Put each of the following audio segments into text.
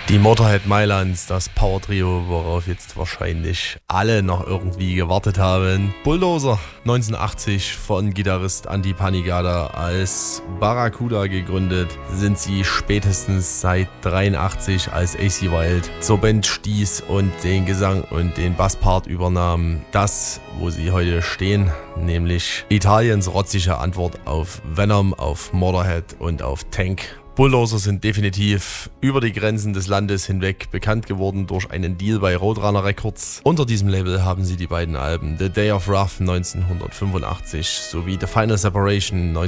Die Motorhead Mailands, das Power-Trio, worauf jetzt wahrscheinlich alle noch irgendwie gewartet haben. Bulldozer, 1980 von Gitarrist Andy Panigada als Barracuda gegründet, sind sie spätestens seit 83 als AC Wild zur Band stieß und den Gesang und den Basspart übernahm. Das, wo sie heute stehen, nämlich Italiens rotzige Antwort auf Venom, auf Motorhead und auf Tank. Bulldozer sind definitiv über die Grenzen des Landes hinweg bekannt geworden durch einen Deal bei Roadrunner Records. Unter diesem Label haben sie die beiden Alben The Day of Wrath 1985 sowie The Final Separation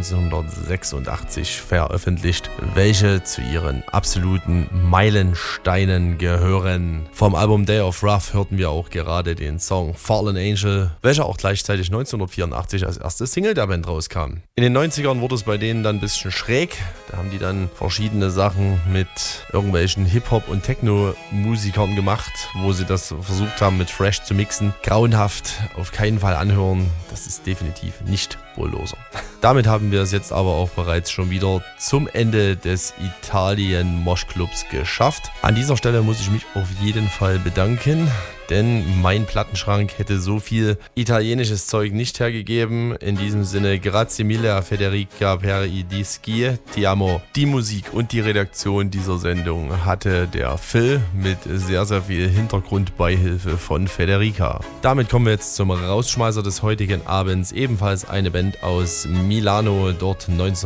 1986 veröffentlicht, welche zu ihren absoluten Meilensteinen gehören. Vom Album Day of Wrath hörten wir auch gerade den Song Fallen Angel, welcher auch gleichzeitig 1984 als erste Single der Band rauskam. In den 90ern wurde es bei denen dann ein bisschen schräg, da haben die dann verschiedene Sachen mit irgendwelchen Hip-Hop- und Techno-Musikern gemacht, wo sie das versucht haben mit Fresh zu mixen. Grauenhaft, auf keinen Fall anhören, das ist definitiv nicht Bulldozer. Damit haben wir es jetzt aber auch bereits schon wieder zum Ende des Italien Mosh Clubs geschafft. An dieser Stelle muss ich mich auf jeden Fall bedanken, denn mein Plattenschrank hätte so viel italienisches Zeug nicht hergegeben. In diesem Sinne, grazie mille a Federica per i dischi, ti amo. Die Musik und die Redaktion dieser Sendung hatte der Phil mit sehr, sehr viel Hintergrundbeihilfe von Federica. Damit kommen wir jetzt zum Rausschmeißer des heutigen Abends, ebenfalls eine Band aus Milano, dort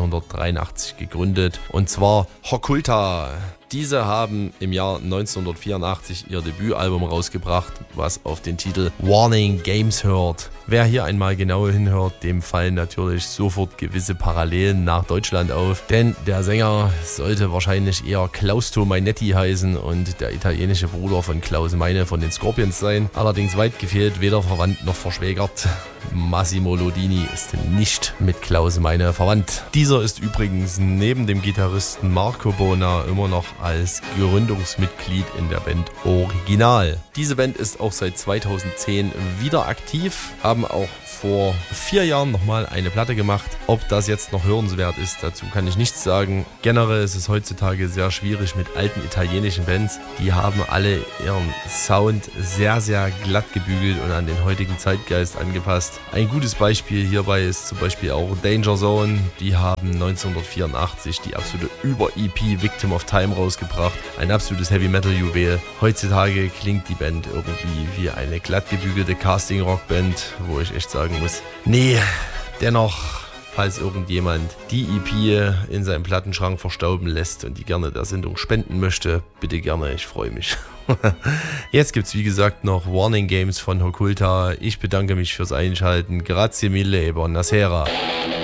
1983 gegründet, und zwar Occulta. Diese haben im Jahr 1984 ihr Debütalbum rausgebracht, was auf den Titel Warning Games hört. Wer hier einmal genau hinhört, dem fallen natürlich sofort gewisse Parallelen nach Deutschland auf, denn der Sänger sollte wahrscheinlich eher Klaus Tomainetti heißen und der italienische Bruder von Klaus Meine von den Scorpions sein. Allerdings weit gefehlt, weder verwandt noch verschwägert. Massimo Lodini ist nicht mit Klaus Meine verwandt. Dieser ist übrigens neben dem Gitarristen Marco Bona immer noch als Gründungsmitglied in der Band Original. Diese Band ist auch seit 2010 wieder aktiv, haben auch vor 4 Jahren nochmal eine Platte gemacht. Ob das jetzt noch hörenswert ist, dazu kann ich nichts sagen. Generell ist es heutzutage sehr schwierig mit alten italienischen Bands. Die haben alle ihren Sound sehr, sehr glatt gebügelt und an den heutigen Zeitgeist angepasst. Ein gutes Beispiel hierbei ist zum Beispiel auch Danger Zone. Die haben 1984 die absolute Über-EP Victim of Time rausgebracht. Ein absolutes Heavy-Metal-Juwel. Heutzutage klingt die Band irgendwie wie eine glatt gebügelte Casting-Rock-Band, wo ich echt sagen muss, nee, dennoch, falls irgendjemand die EP in seinem Plattenschrank verstauben lässt und die gerne der Sendung spenden möchte, bitte gerne, ich freue mich. Jetzt gibt es wie gesagt noch Warning Games von Occulta. Ich bedanke mich fürs Einschalten. Grazie mille e buonasera.